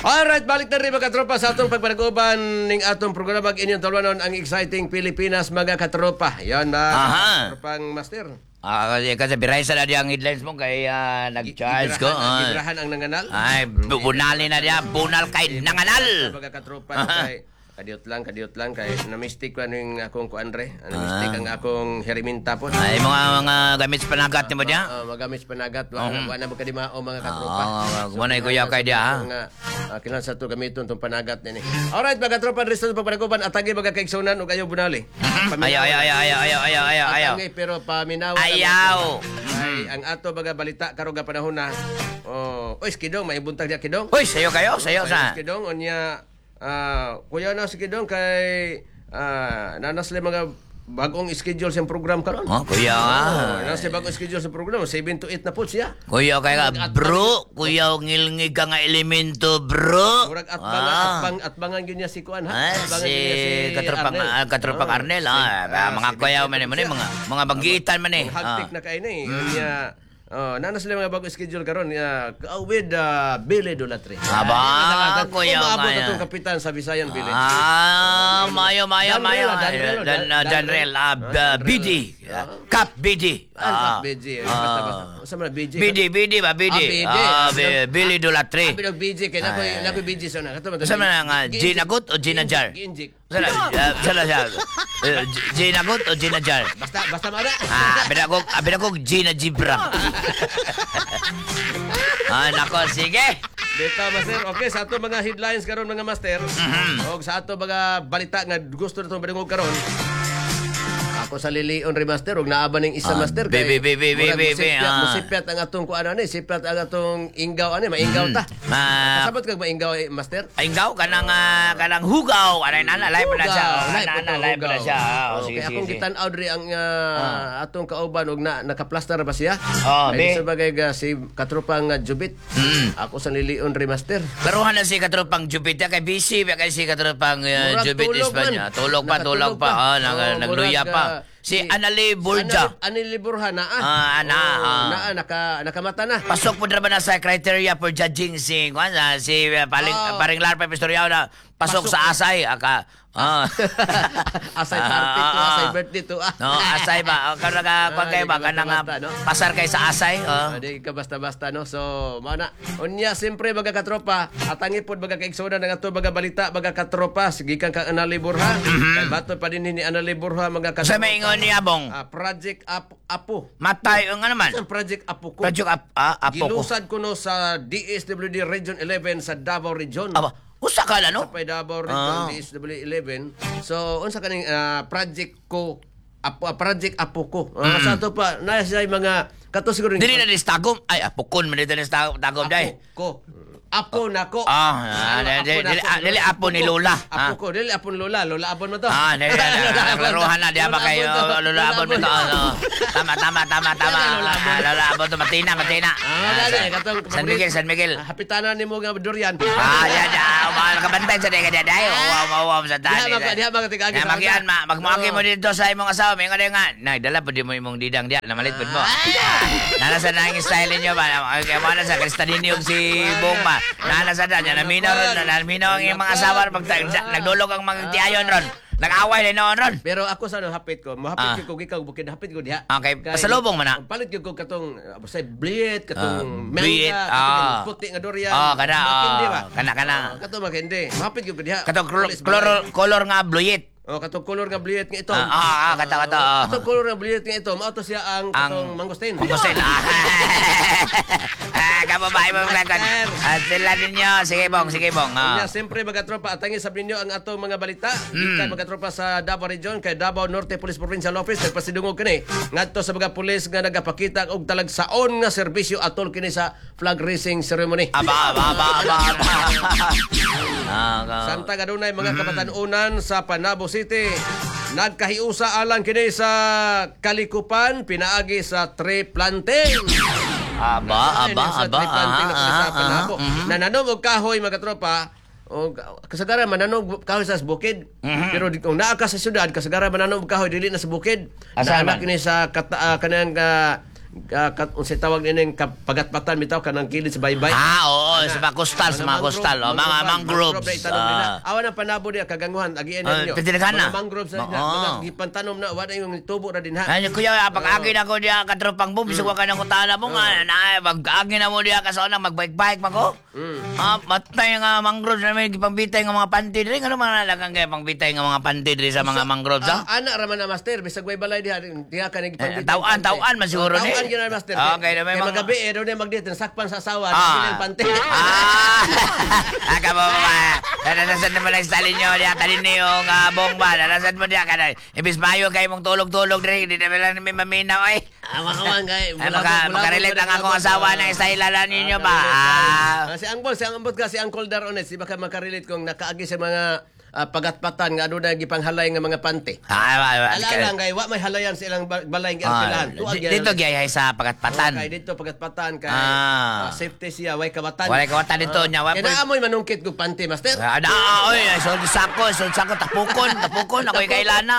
Alright, balik na rin mga katropa sa atong pagpanaguban ning atong programa inyong talwanon ang Exciting Pilipinas mga katropa. Yan na, katropang master. Kasi biraysa na diya ang headlines mo kay nag-charge ko. Gibrahan ang nanganal. Ay, bunali na diya. Bunal kay nanganal. Mga katropa kay Kadiot lang kay na-mistake ko ning akong kuandre. Na-mistake ang akong heriminta po. Ay, mga gamit sa panagat mo diya? Mga gamit sa panagat. Wala mo kadimao mga katropa. Kumanay kuya kay diya, ha? Kailan sa ito gamiton itong panagat nini. Alright, mga katropa, resto sa pagpanaguban. Atagi mga kaiksunan o kayo bunali. Ayaw. Atagi, pero paminaw. Ayaw. Ay, ang ato mga balita karong nga panahon na. Oy, Skidong, may buntag diya Kidong. Uy, sayo sa. Skidong, onya kuya na si Kidong kay nanas lang mga bagong schedule sa program karon. Kuya nga. Nasa bagong schedule sa program, 7 to 8 na po siya. Kuya kaya bro, kuya ngilngig ka nga elemento, bro. Murag atbangan gyud niya si kuan ha. Si katropang Arnel, mga kuya man mga bagitan man eh. Hagtik na kay ni. Nanas lang mga bagong schedule karon with Billy Dulatri. Kuya maabot atong kapitan sa Visayan Village. Mayo. Janrel, BD. Cap BD. Cap BD. Sa mga BD. BD ba? Billy Dulatri. Bilog BD kay nako BD sa na. Sa mga Ginagot o Ginajar? Ginjik. Sala. Ginagot o Ginajar? Basta mara. Abinako Gina Gibram. Nako, sige. Dito, master. Okay, sa ato mga headlines karon mga master. O sa ato mga balita nga gusto na itong balingog karon. Ako sa lilion remaster og naaban ning isa master kay musipyat ang atong kuan ani sipyat ang atong inggaw ani maingaw ta kasabot kag maingaw master inggaw kanang hugaw anay nana live na siya live na siya sige akong gitan-aw diri ang atong kauban og nakaplaster ba siya sa bagay si katropang Jubit ako sa lilion remaster pero na si katropang Jubit kay busy kay si katropang Jubit Espanya tulog pa nagluya pa si Anali Burja. Anali Burja na nakamata na. Pasok po na sa criteria for judging si paring Larpa Pistoriao na pasok sa Asay Asay party to, Asay birthday to. Asay ba? Pasar kay sa Asay. Di ka basta-basta no. So, mana unya siyempre baga katropa, atangi pod baga kaigsoon nga ato baga balita baga katropa gikan ka Anali Burja. Kay bato pa din ni Anali Burja mga katropa. Sa maingon niya bong Project Apo. Matay nga naman. Project Apo ko. Project Apo ko. Gilusad ko no sa DSWD Region 11 sa Davao Region. Usa ka la no? Sa Davao Region DSWD 11. So unsa kaning project ko Project Apo ko. Sa ato pa na siya mga kato siguro dili na distagom ay apokon man dili na distagom dai. Apo nako. Dili apo ni Lola. Apo ko, dili apo ni Lola. Lola abon mo to. Laruhan na diya ba kayo? Lola abon mo to. Tama. Lola abon to. Matina. San Miguel. Hapitanan ni mo nga durian. Mahal ka bantay sa dega daday. Wow sa tani. Diha mga tigagi. Magmuagi mo dito sa imong asawa. May nga. Nagdala po di mo imong didang diya. Namalit po mo. Nalasan na ang style niyo ba? Kaya mo na sa Kristaninyo si Bongma. Nalasada niya, naminaw ang iyong mga asawa pag nagdulog ang mga tiyayon ron. Nag-away din noon ron. Pero ako sa hapit ko, mahapit ko ikaw bukid hapit ko diha. Okay, pasalubong man na. Palit ko katong say blade, katong blade, manga, puti nga durian. Kana. Katong makindi. Mahapit ko diha. Katong color nga blade. Katong color nga blade nga ito. Kata. Katong color nga blade nga ito, mao to siya ang katong mangustin. Kababae mo mga sila ninyo. Sige bong. Siyempre mga tropa, atangin sa ninyo ang atong mga balita. Ikan mga tropa sa Davao Region, kay Davao Norte Police Provincial Office, nagpasidungog kini. Ngadto sa mga pulis nga nagapakita og talagsaon nga serbisyo atol kini sa flag raising ceremony. Samtang adunay mga kabatan-unan sa Panabo City, nagkahiusa alang kini sa kalikupan pinaagi sa tree planting. Nananog og kahoy mga katropa. O kasagaran mananog kahoy sa bukid. Pero kung naa ka sa syudad, kasagaran mananog kahoy dili na sa bukid. Naana kini sa kanang unsay tawag nining pagatpatan bitaw kanang kilid sa baybay. Oo, sa mga kustal, mga mangroves. Awan ang panabo niya kaganguhan agian ninyo. Mga mangroves na mga gipantanom na wala yung tubo ra din ha. Ay kuya, pag-agi na ko diya ka tropang boom, bisog ka nang utana mo nga na mag-agi na mo diya ka sa unang magbike-bike mako. Matay nga mangroves na may gipambitay nga mga panty diri, ano man nalagang kay pangbitay nga mga panty diri sa mga mangroves ha. Ana ra man na master bisag way balay diha ka nagipambitay. Tauan man siguro ni. Tauan gyud master. Okay, na may mga magabi daw na magdit sakpan sa asawa ng panty. Aka mo ba? Nanasan naman ang style nyo diya talin niyo nga bomba. Nanasan mo diya ka na. Ibis mayo kayo mong tulog-tulog diri. Di na lang may maminaw ay. Awan kay. Makarelate ang akong asawa na style ala ninyo ba? Si Ambot ka si Uncle Darones. Di ba ka makarelate kung nakaagi sa mga pagatpatan nga aduna gipanghalay nga mga pante. Alang kay wa may halayan sa ilang balay nga dito gyay sa pagatpatan. Okay, dito pagatpatan kay safety siya way kawatan. Way kawatan dito nya wa. Kaya amoy manungkit kog pante master. Oy, so sako tapukon ako'y kailana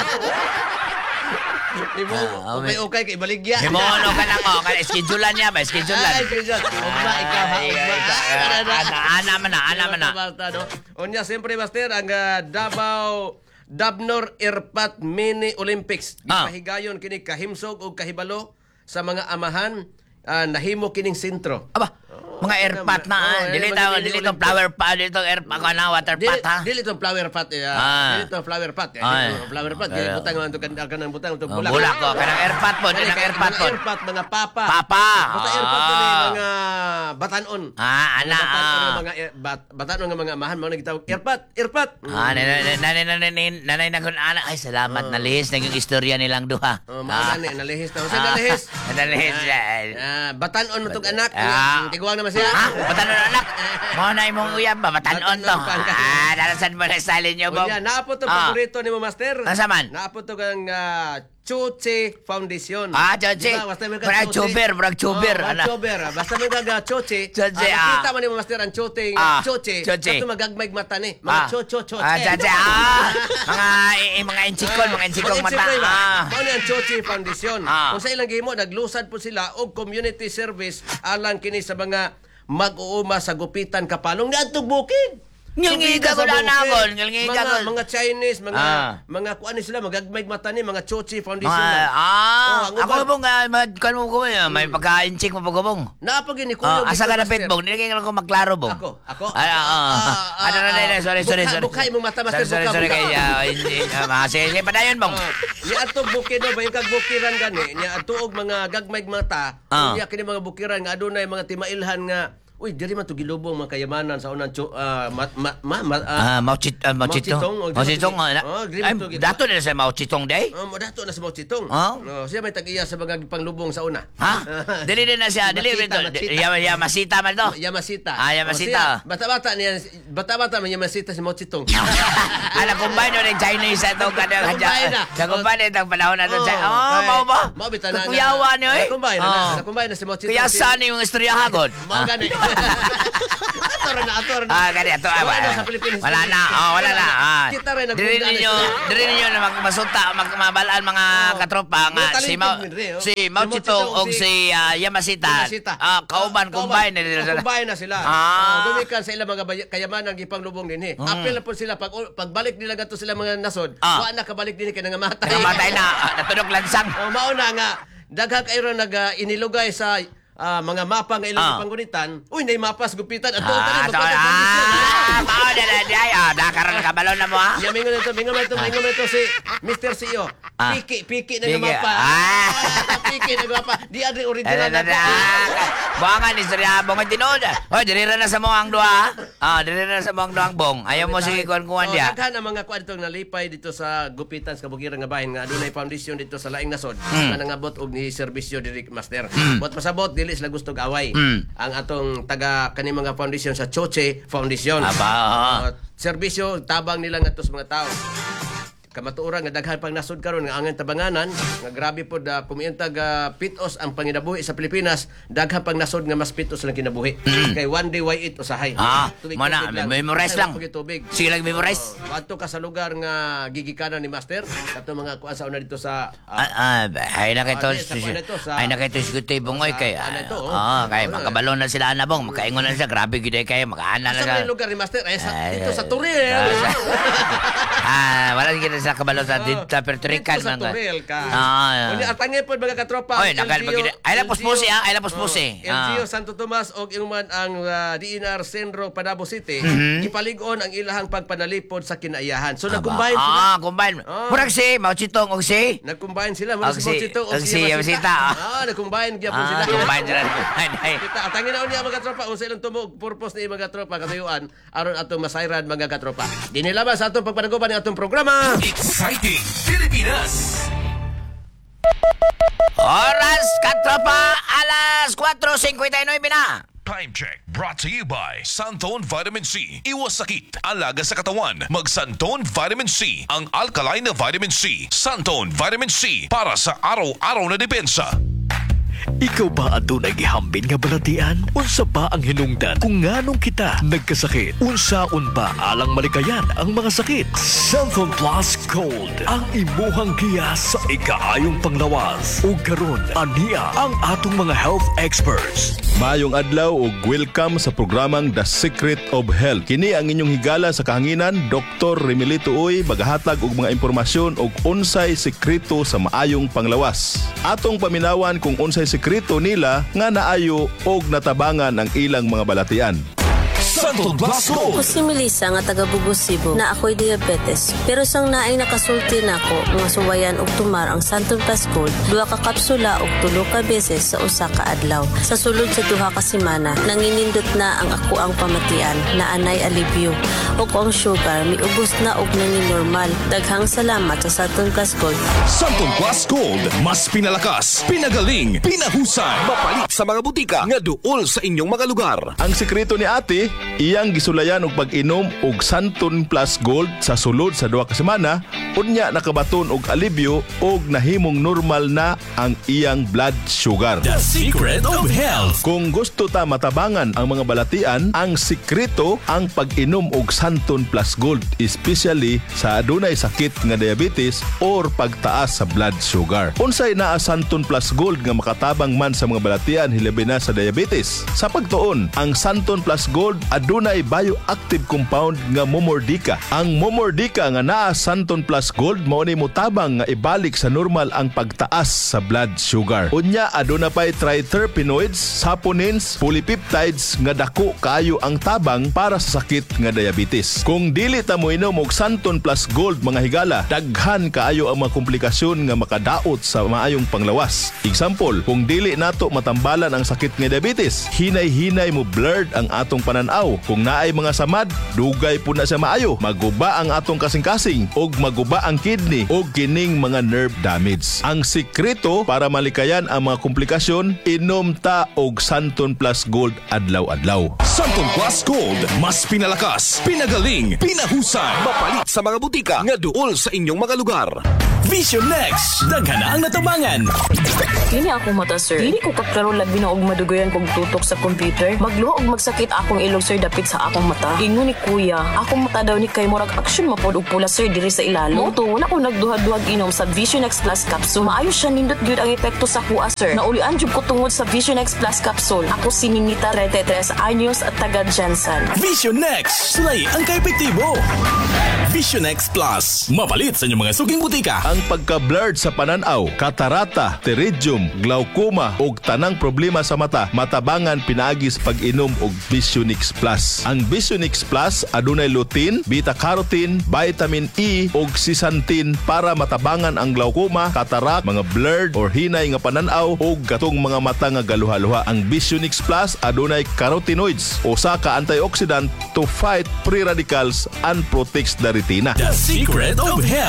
Okay kay baligya. Himono ka nang kana schedulean niya ba? Schedulean. Ugma ikaw Ana man na. Unya siyempre master ang Dabnor Irpat Mini Olympics. Gipahigayon kini kahimsog ug kahibalo sa mga amahan nahimo kining sentro. Aba, mga airpat na. Dili to flower pot, dili to airpat na water pot ha. Dili to flower pot. Dili to flower pot. Flower pot kay butang man to kanang butang to bulak. Bulak ko kanang airpat po, kanang airpat po. Airpat mga papa. Buta airpat mga batanon. Ana. Batanon nga mga amahan mo nagitawag airpat. Nanay na kun ana ay salamat nalihis na yung istorya nilang duha. Nalihis na. Sa nalihis. Nalihis. Batanon mo tong anak. Tiguang naman siya. Batanon anak. Mo na imong uyab ba batanon to. Dalasan mo na style niyo ba? Naapot to paborito ni mo master. Asa man? Naapot to kang Choche Foundation. Choche. Brag chober. Basta may gaga Choche. Nakita man ni mo master ang Choche. Choche. Ito magagmay mata ni. Mga Choche. Mga inchikon mata. Mao ni ang Choche Foundation. Kung sa ilang gihimo naglusad po sila og community service alang kini sa mga mag-uuma sa gupitan kapalong niadtong bukid. Ngilngiga ko na nakon. Mga Chinese, mga kuan sila, magagmay mata ni, mga Choche Foundation. Ako bong, kan mo ko may pagka-inchik mo pagkabong. Napagin ni Kuya. Asa ka na pitbong, nilagay ko maklaro bong. Ako? Sorry. Bukay mong mata, master. Sorry, sige, padayon bong. Niya atong bukido, ba yung kagbukiran gani, niya atong mga gagmay mata, niya kini mga bukiran, nga adunay mga timailhan nga, uy, diri man to gilubong mga kayamanan sa unang Mauchitong. Dato na sa Mauchitong day? Dato na sa Mauchitong. Siya may tag-iya sa mga panglubong sa una. Dili din na siya. Yamasita man to. Yamasita. Yamasita. Bata-bata man Yamasita si Mauchitong. Kumbay no ng Chinese ito. Kumbay na itong panahon na ito. Mau ba? Mau bitanan. Kuyawa niyo eh. Kumbay na si Mauchitong. Kaya saan yung istorya hagod? Mau gani. Ator na. Gani ato. Wala na. Kita rin Diri ninyo na magmasuta, magmabalaan mga katropa nga si Mao Zedong o si Yamasita. Kauban combine na sila. Gumikan sa ilang mga kayamanan gipanglubong dinhi. Apil na po sila pagbalik nila gadto sila mga nasod. Wa na kabalik dinhi kay nangamatay. Nangamatay na. Natunog lansang. Mao na nga daghang kayo inilugay sa mga mapa nga ilang panggunitan, uy, na mapas gupitan at tuwa ka rin. Mao na dakaroon ka balon na mo ha? Mingon ito si Mr. CEO. Piki na mapa. Piki na mapa. Di adri original na po. Buangan ni Sir Abong at tinood. Dirira na sa mo ang duha. Dirira na sa mo ang duhang bong. Ayaw mo sige kuwan diya. Daghan ang mga kuwan itong nalipay dito sa gupitan sa Kabukirang nga bahin nga adunay foundation dito sa Laing Nasod nga nangabot og ni serbisyo diri master. Bot pasabot dili sila gusto away. Ang atong taga kani mga foundation sa Choche Foundation. Aba. Serbisyo tabang nila ngadto sa mga tao. kamatuoran nga daghan pang nasod karon nga angan tabanganan nga grabe pod pumiintag pitos ang panginabuhi sa Pilipinas, daghan pang nasod nga mas pitos lang kinabuhi. Kay one day why it usahay. Mana memorize lang. Sige lang memorize. Adto ka sa lugar nga gigikanan ni Master, kato mga kuan sa una dito sa ay nakita si bungoy kay kay makabalo na sila anabong, makaingon na sila, grabe gid kay makaana na sa lugar ni Master ay dito sa Turil. Wala gid sa kabalo sa dito Pertrican sa Turil ka. Unya atangay pod mga katropa. Oy, nakal pagid. Ay la puspusi ay la puspusi. LGU Santo Tomas og inuman ang DNR Senro Panabo City, ipalig-on ang ilahang pagpanalipod sa kinaiyahan. So nag-combine sila. Combine. Murag si Mauchitong og si nag-combine sila mo si Mauchitong og si Masita. nag-combine gyapon sila. Combine sila. Kita atangin na unya mga katropa unsa ilang tumog purpose ni mga katropa katuyuan aron atong masayran mga katropa. Dinilabas sa atong pagpanaguban ng atong programa. Exciting Pilipinas. Oras katropa alas 4:59 na. Time check brought to you by Santon Vitamin C. Iwas sakit, alaga sa katawan. Mag Santon Vitamin C, ang alkaline na vitamin C. Santon Vitamin C para sa araw-araw na depensa. Ikaw ba adunay gihambin nga balatian? Unsa ba ang hinungdan kung nganong kita nagkasakit? Unsaon ba alang malikayan ang mga sakit? Santon Plus Gold ang imuhang giya sa ikaayong panglawas. Ug karon aniya ang atong mga health experts. Maayong adlaw ug welcome sa programang The Secret of Health. Kini ang inyong higala sa kahanginan, Dr. Remilito Uy, magahatag og mga impormasyon og unsay sekreto sa maayong panglawas. Atong paminawan kung unsay sekreto nila nga naayo og natabangan ang ilang mga balatian. Santon Plus Gold. Ako si Melissa nga taga Bugos, Cebu na ako'y diabetes. Pero sang naay nakasulti na ako nga suwayan og tumar ang Santon Plus Gold, 2 ka kapsula og 3 ka beses sa usa ka adlaw. Sa sulod sa 2 ka semana, nanginindot na ang ako ang pamatian na anay alibyo. O ang sugar miubos na og nangin normal. Daghang salamat sa Santon Plus Gold. Santon Plus Gold, mas pinalakas, pinagaling, pinahusay. Mapalit sa mga butika nga duol sa inyong mga lugar. Ang sekreto ni ate, iyang gisulayan og pag-inom og Santon Plus Gold sa sulod sa 2 ka semana, unya nakabaton og alibyo og nahimong normal na ang iyang blood sugar. The Secret of Health. Kung gusto ta matabangan ang mga balatian, ang sekreto ang pag-inom og Santon Plus Gold, especially sa adunay sakit nga diabetes or pagtaas sa blood sugar. Unsay naa Santon Plus Gold nga makatabang man sa mga balatian hilabi na sa diabetes? Sa pagtuon, ang Santon Plus Gold adunay bioactive compound nga momordica. Ang momordica nga naa Santon Plus Gold mao ni motabang nga ibalik sa normal ang pagtaas sa blood sugar. Unya aduna pay triterpenoids, saponins, polypeptides nga dako kaayo ang tabang para sa sakit nga diabetes. Kung dili ta mo inom og Santon Plus Gold mga higala, daghan kaayo ang mga komplikasyon nga makadaot sa maayong panglawas. Example, kung dili nato matambalan ang sakit nga diabetes, hinay-hinay mo blurred ang atong pananaw. Kung naay mga samad, dugay po na sa maayo. Maguba ang atong kasing-kasing og maguba ang kidney og kining mga nerve damage. Ang sikreto para malikayan ang mga komplikasyon, inom ta og Santon Plus Gold adlaw-adlaw. Santon Plus Gold, mas pinalakas, pinagaling, pinahusay. Mapalit sa mga butika nga duol sa inyong mga lugar. Vision Next, daghan na ang natabangan. Dili ako mata, sir. Dili ko kaklaro labi na og madugoyan kog tutok sa computer. Magluho og magsakit akong ilog, sir, dapit sa akong mata. Ingon ni kuya, akong mata daw ni kay murag action mapod og pula, sir, diri sa ilalo. Moto, wala ko nagduhad-duhag inom sa Vision X Plus Capsule. Maayo siya nindot gyud ang epekto sa kuha, sir. Naulian jud ko tungod sa Vision X Plus Capsule. Ako si Ninita 33 anyos at taga Jansan. Vision Next, sulay ang kaepektibo. Vision X Plus, mapalit sa inyong mga suging butika. Ang pagka-blurred sa pananaw, katarata, pterygium, glaucoma ug tanang problema sa mata, matabangan pinaagi sa pag-inom og Vision X Plus. Ang Vision X Plus adunay lutein, beta-carotene, vitamin E ug zeaxanthin para matabangan ang glaucoma, katarak, mga blurred or hinay nga pananaw ug katong mga mata nga galuha-luha. Ang Vision X Plus adunay carotenoids, usa ka antioxidant to fight free radicals and protects the retina. The Secret of Health.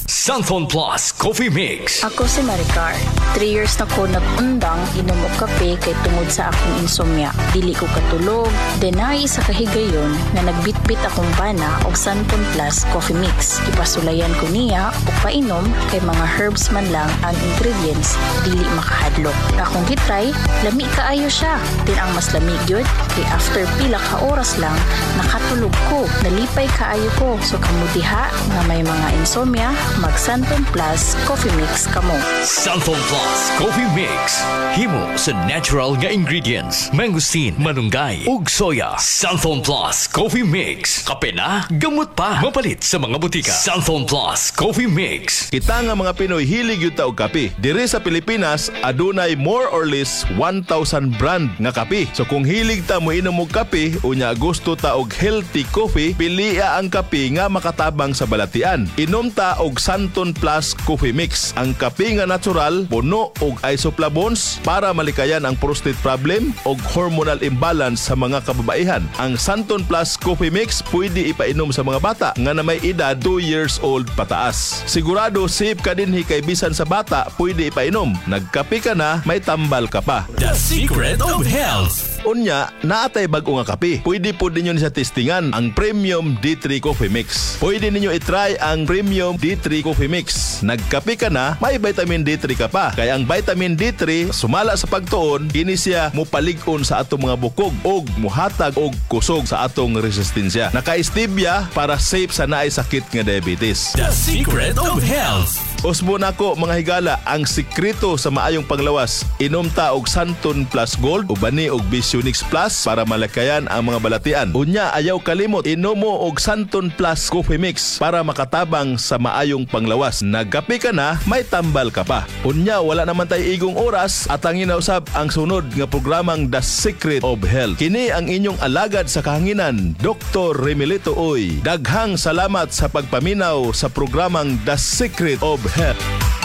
Santon Plus Coffee Mix. Ako si Maricar. 3 years na ko nag-undang inom og kape kay tungod sa akong insomnia. Dili ko katulog, denay sa kahigayon nga nagbitbit akong bana og Santon Plus Coffee Mix. Ipasulayan ko niya og painom kay mga herbs man lang ang ingredients, dili makahadlok. Akong gitry, lami kaayo siya. Din ang mas lamig gyud kay after pila ka oras lang nakatulog ko, nalipay kaayo ko. So kamudiha nga may mga insomnia, mag Santon Plus Coffee Mix kamo. Santon Plus Coffee Mix. Himo sa natural nga ingredients. Mangosteen, manunggay, ug soya. Santon Plus Coffee Mix. Kape na, gamot pa. Mapalit sa mga butika. Santon Plus Coffee Mix. Kita nga mga Pinoy hilig yun ta og kape. Diri sa Pilipinas, adunay more or less 1,000 brand nga kape. So kung hilig ta mo inom og kape, unya gusto ta og healthy coffee, pilia ang kape nga makatabang sa balatian. Inom ta og Santon Plus Coffee Mix. Ang kape nga natural, puno og isoflavones para malikayan ang prostate problem og hormonal imbalance sa mga kababaihan. Ang Santon Plus Coffee Mix pwede ipainom sa mga bata nga na may edad 2 years old pataas. Sigurado safe ka dinhi kay bisan sa bata pwede ipainom. Nagkape ka na, may tambal ka pa. The Secret of Health. Unya, naatay bag-o nga kape. Pwede po ninyo sa testingan ang Premium D3 Coffee Mix. Pwede ninyo itry ang Premium D3 Coffee Mix. Nagkape ka na, may vitamin D3 ka pa. Kaya ang vitamin D3, sumala sa pagtuon, kini siya mupalig-on sa atong mga bukog og muhatag og kusog sa atong resistensya. Naka-stevia para safe sa naay sakit nga diabetes. The Secret of Health. Usbo na ko mga higala, ang sikreto sa maayong panglawas. Inom ta og Santon Plus Gold o bani og Visionix Plus para malakayan ang mga balatian. Unya, ayaw kalimot, inom mo og Santon Plus Coffee Mix para makatabang sa maayong panglawas. Nagkape ka na, may tambal ka pa. Unya, wala naman tay igong oras at ang inausab ang sunod nga programang The Secret of Health. Kini ang inyong alagad sa kahanginan, Dr. Remilito Oy. Daghang salamat sa pagpaminaw sa programang The Secret of Health.